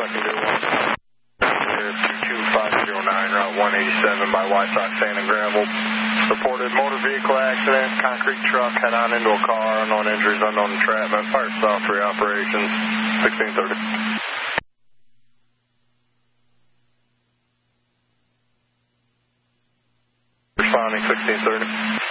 I can do. 22509, Route 187 by White Sox Sand and Gravel. Reported motor vehicle accident, concrete truck head on into a car, unknown injuries, unknown entrapment, fire stop 3 operations, 1630. Responding 1630.